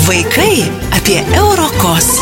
Vaikai apie Eurokos.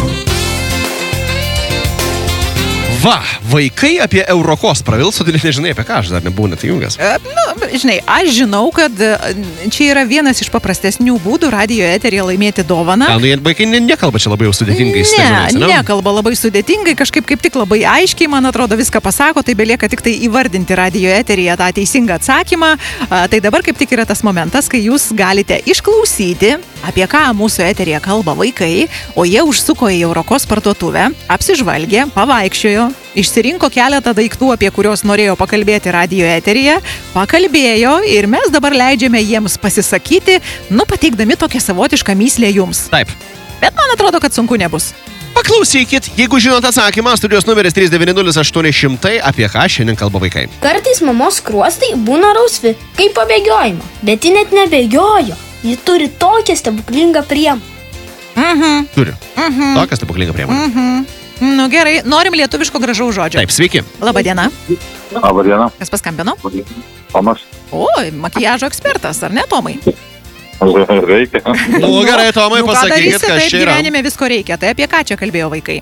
Va, vaikai apie Eurokos pravilso, tai nežinai apie ką, aš dar nebuvau net įjungęs. Žinai, aš žinau, kad čia yra vienas iš paprastesnių būdų radijo eteryje laimėti dovaną. Vaikai nekalba čia labai jau sudėtingais terminais, ne? Nekalba labai sudėtingai, kažkaip kaip tik labai aiškiai, man atrodo, viską pasako, tai belieka tik tai įvardinti radijo eteryje tą teisingą atsakymą. Tai dabar kaip tik yra tas momentas, kai jūs galite išklausyti, apie ką mūsų eteryje kalba vaikai, o jie užsuko į Eurokos parduotuvę, apsižvalgė, pavaikščiojo, išsirinko keletą daiktų, apie kuriuos norėjo pakalbėti radijo eteryje, pakalbėjo ir mes dabar leidžiame jiems pasisakyti, pateikdami tokią savotišką mįslę jums. Taip. Bet man atrodo, kad sunku nebus. Paklausykit, jeigu žinot atsakymą, studijos numeris 390 apie ką šiandien kalba vaikai. Kartais mamos skruostai būna rausvi, kaip pabėgiojimo, bet ji net nebėgiojo. Ji turi tokią stebuklingą priemonę. Turi. Tokią stebuklingą priemonę. Gerai, norim lietuviško gražaus žodžio. Taip, sveiki. Labadiena. Labadiena. Kas paskambino? Tomas. Oi, makiažo ekspertas, ar ne, Tomai? Reikia. Gerai, Tomai, pasakykit, kas taip, čia yra. gyvenime visko reikia. Tai apie ką čia kalbėjo vaikai?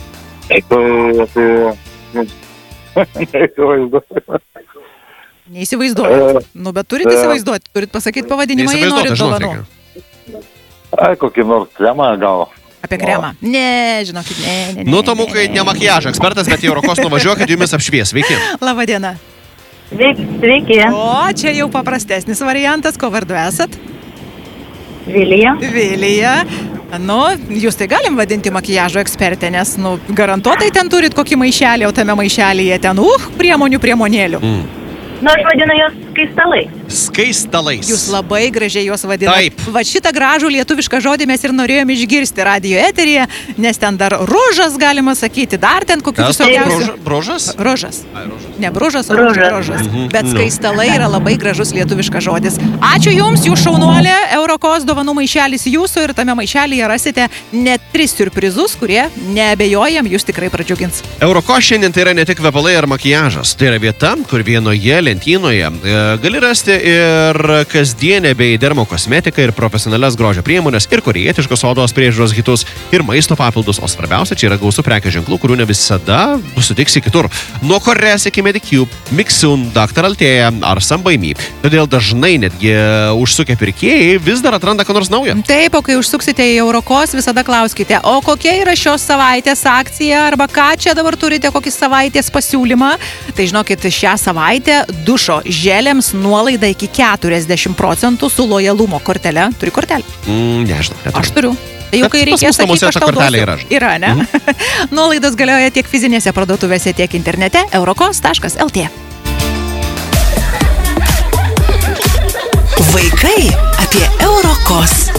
Neįsivaizduojat. Bet turit įsivaizduoti, turit pasakyti pavadinimą, jei norit dovanų. Kokį nors kremą gal. Apie kremą. Ne, žinokit, ne. Tomukai, ne makiažo ekspertas, bet į Eurokos nuvažiuokit, jumis apšvies. Sveiki. Labadiena. Sveiki. O, čia jau paprastesnis variantas, ko vardu esat? Vilija. Vilija. Jūs tai galim vadinti makiažo ekspertę, nes, garantuotai ten turit kokį maišelį, o tame maišelyje ten, priemonių priemonėlių. Aš vadinu jos skaistalais. Skaistalais. Jūs labai gražiai juos vadinate. Taip. Va šitą gražų lietuvišką žodį mes ir norėjome išgirsti radijo eteryje, nes ten dar rožas galima sakyti, dar ten kokių visokiausių. Brožas? Rožas. Ne brožas, o rožas. Bet skaistalai yra labai gražus lietuviškas žodis. Ačiū Jums, Jūs šaunuolė, Eurokos dovanų maišelis Jūsų ir tame maišelyje rasite net 3 siurprizus, kurie, neabejojam, Jūs tikrai pradžiugins. Eurokos šiandien tai yra ne tik kvepalai ar makiažas. Tai yra vieta, kur vienoje lentynoje gali rasti ir kasdienę bei dermokosmetiką ir profesionalias grožio priemonės ir korietiškos odos priežiūros hitus ir maisto papildus, o svarbiausia, čia yra gausu prekės ženklų, kurių ne visada sutiksi kitur. Nuo Kores iki Medicube, Mixun, Dr. Altėja ar Sambaimy. Todėl dažnai netgi užsukę pirkėjai vis dar atranda ką nors naują. Taip, o kai užsuksite į Eurokos, visada klauskite, o kokia yra šios savaitės akcija arba ką čia dabar turite, kokį savaitės pasiūlymą. Tai žinokit, šią savaitę dušo želėms nuolaida iki 40% su lojalumo kortele. Turi kortelę? Nežinau. Aš turiu. Tai jau kai reikės sakyti, aš tau duosiu. Yra, ne? Nuolaidos galioja tiek fizinėse parduotuvėse, tiek internete. Eurokos.lt. Vaikai apie Eurokos.